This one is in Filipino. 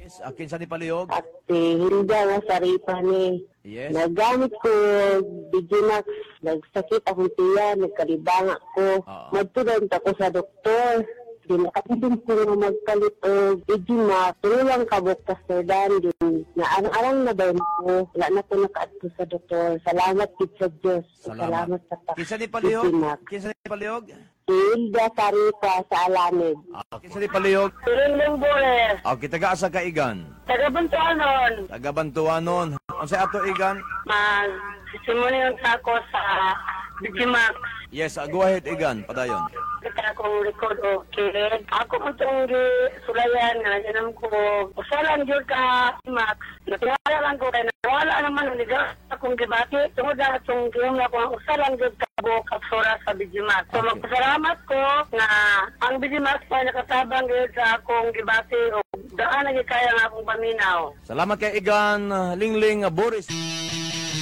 Akin sa ni palihog? At Hilda nga saripa ni. Yes. Nagamit ko Digimax, nagsakit akong tiyan, nagkalibanga ko. Magtulad ako sa doktor. Di nakatibig ko nga magpalit o Digimax. Tulang kabok kastodan din. Na arang-arang na daw ko. Wala na ko nakaadto sa doktor. Salamat kit sa Diyos. Salamat sa Kinsa ni palihog? Kinsa ni palihog? Hilda Saripa sa Alamid. Kinsa ni palihog? Tulang Bores. Okay, taga-asa ka igan? Taga-Bantuanon. Taga-Bantuanon. Ang sa ato igan? Simunin ako sa Digimax. Yes, go ahead igan, padayon. Kita akong record o kid. Ako po itong sulayan nga, ganun ko, usalan yun ka, Max. Natingala lang ko, kaya nawala naman, naligaw akong gibati. Tungod lang itong giyong ako, usalan yun ka, kapsura sa Digimax. So, magpasalamat ko na ang Digimax pa nakatabang yun sa akong gibati o daan na kaya nga akong paminaw. Salamat kay igan, Lingling Boris.